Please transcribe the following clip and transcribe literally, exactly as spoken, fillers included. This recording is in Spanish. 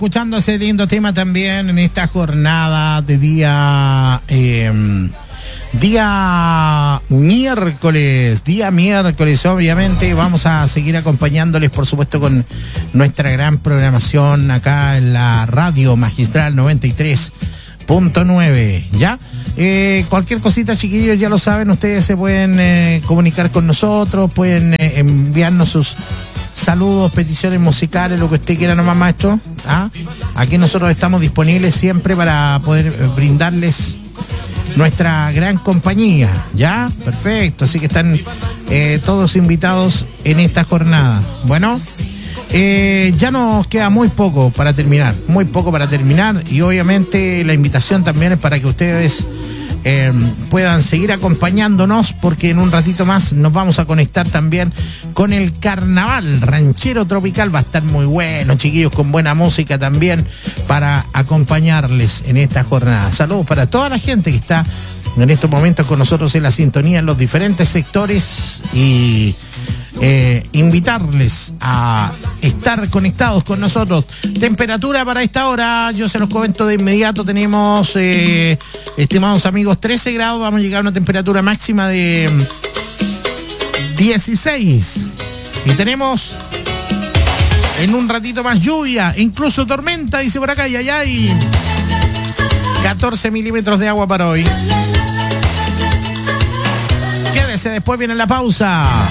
Escuchando ese lindo tema también en esta jornada de día eh, día miércoles, día miércoles, obviamente vamos a seguir acompañándoles, por supuesto, con nuestra gran programación acá en la Radio Magistral noventa y tres punto nueve, ¿ya? Eh, cualquier cosita, chiquillos, ya lo saben, ustedes se pueden eh, comunicar con nosotros, pueden eh, enviarnos sus saludos, peticiones musicales, lo que usted quiera nomás, maestro. ¿Ah? Aquí nosotros estamos disponibles siempre para poder brindarles nuestra gran compañía, ¿ya? Perfecto, así que están eh, todos invitados en esta jornada. Bueno, eh, ya nos queda muy poco para terminar, muy poco para terminar, y obviamente la invitación también es para que ustedes Eh, puedan seguir acompañándonos, porque en un ratito más nos vamos a conectar también con el carnaval ranchero tropical. Va a estar muy bueno, chiquillos, con buena música también para acompañarles en esta jornada. Saludos para toda la gente que está en estos momentos con nosotros en la sintonía en los diferentes sectores, y eh, invitarles a estar conectados con nosotros. Temperatura para esta hora, yo se los comento de inmediato, tenemos, eh, estimados amigos, trece grados, vamos a llegar a una temperatura máxima de dieciséis, y tenemos en un ratito más lluvia, incluso tormenta, dice por acá, y allá hay catorce milímetros de agua para hoy. Quédese, después viene la pausa.